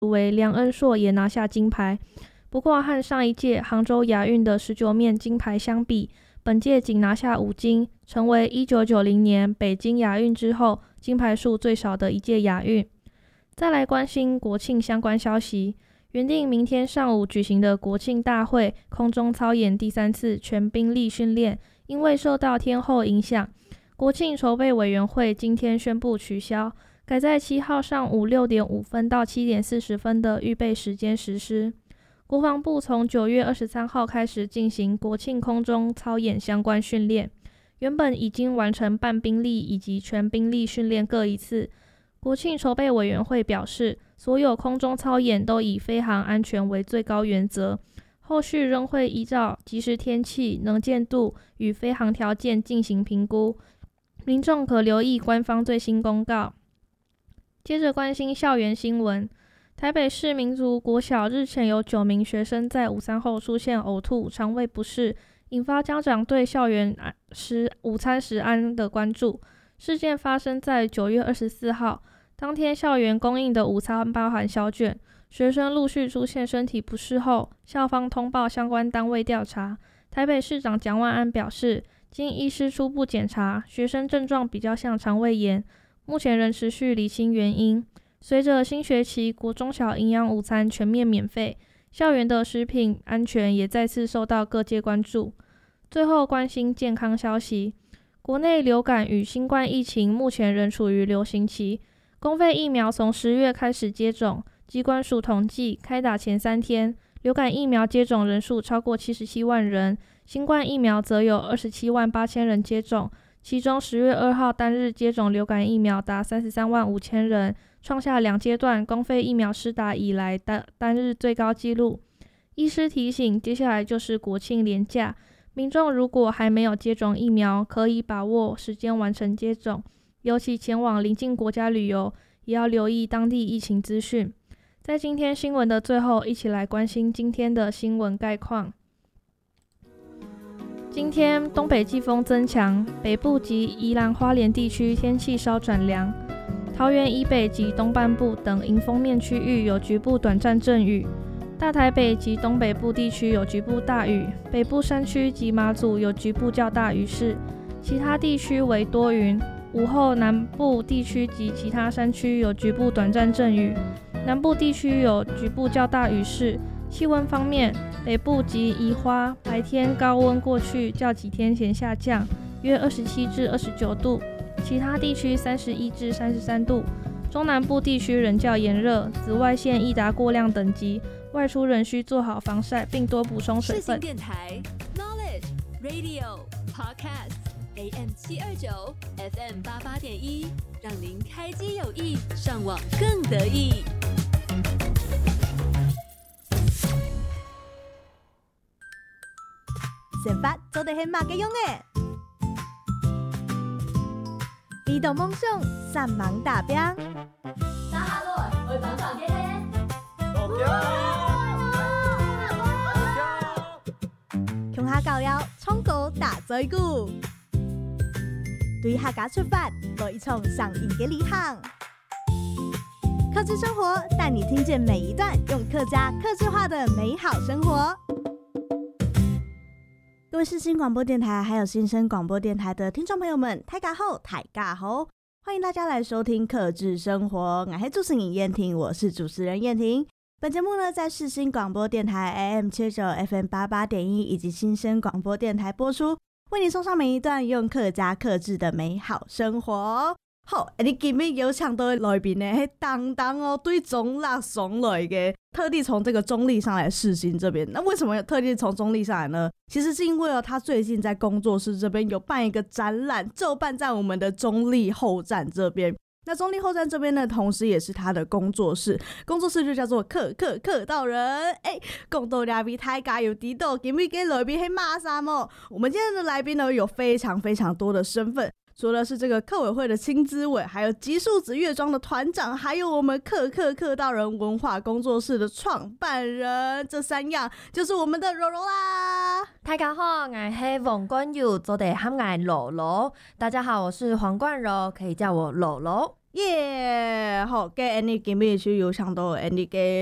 为梁恩硕也拿下金牌。不过和上一届杭州亚运的19面金牌相比，本届仅拿下5金，成为1990年北京亚运之后金牌数最少的一届亚运。再来关心国庆相关消息，原定明天上午举行的国庆大会空中操演第3次全兵力训练，因为受到天候影响，国庆筹备委员会今天宣布取消，改在7号上午6点5分到7点40分的预备时间实施。国防部从9月23号开始进行国庆空中操演相关训练，原本已经完成半兵力以及全兵力训练各一次。国庆筹备委员会表示，所有空中操演都以飞航安全为最高原则，后续仍会依照即时天气、能见度与飞航条件进行评估，民众可留意官方最新公告。接着关心校园新闻，台北市民族国小日前有9名学生在午餐后出现呕吐、肠胃不适，引发家长对校园午餐食安的关注。事件发生在9月24号，当天校园供应的午餐包含小卷，学生陆续出现身体不适后，校方通报相关单位调查。台北市长蒋万安表示，经医师初步检查，学生症状比较像肠胃炎，目前仍持续厘清原因。随着新学期国中小营养午餐全面免费，校园的食品安全也再次受到各界关注。最后关心健康消息，国内流感与新冠疫情目前仍处于流行期，公费疫苗从10月开始接种，疾管署统计，开打前3天，流感疫苗接种人数超过77万人，新冠疫苗则有27万8千人接种，其中10月2号单日接种流感疫苗达33万5千人，创下2阶段公费疫苗施打以来单日最高纪录。医师提醒，接下来就是国庆连假，民众如果还没有接种疫苗，可以把握时间完成接种，尤其前往邻近国家旅游，也要留意当地疫情资讯。在今天新闻的最后，一起来关心今天的新闻概况。今天东北季风增强，北部及宜兰花莲地区天气稍转凉，桃园以北及东半部等迎风面区域有局部短暂阵雨，大台北及东北部地区有局部大雨，北部山区及马祖有局部较大雨势，其他地区为多云。午后南部地区及其他山区有局部短暂阵雨，南部地区有局部较大雨势。气温方面，北部及宜花白天高温过去较几天前下降，约27至29度，其他地区31至33度。中南部地区仍较炎热，紫外线易达过量等级，外出仍需做好防晒，并多补充水分。 世新电台 Knowledge Radio Podcast。AM 729 FM 88.1，让您开机有益，上网更得意。 先发做得很马嘅用诶，移动梦想，散芒大兵。 大哈罗，我帮忙嘅嘿。穷下教了，冲高大嘴鼓。对客家出发，做一场上瘾的旅行。客制生活带你听见每一段用客家客制化的美好生活。各位世新广播电台还有新生广播电台的听众朋友们，大家好，大家好，欢迎大家来收听客制生活，我是主持人燕婷，我是主持人燕婷。本节目呢，在世新广播电台 AM 79 FM 88.1以及新生广播电台播出，为你送上每一段用客家客制的美好生活。好，你今日有抢到来宾呢，是当当哦，对中立上来的，特地从这个中立上来世新这边。那为什么特地从中立上来呢？其实是因为他最近在工作室这边有办一个展览，就办在我们的中立后站这边。那中立后站这边呢，同时也是他的工作室，工作室就叫做客到人。讲到来宾大家有知道今日给来宾是马啥么？我们今天的来宾呢，有非常非常多的身份。除了是这个客委会的青资委，还有极速子乐庄的团长，还有我们客到人文化工作室的创办人，这3样就是我们的柔柔啦。 大家好，我是黄冠柔，做得喊我柔柔。大家好，我是黄冠柔，可以叫我柔柔。 耶！好，今日今日去有想到，你嘅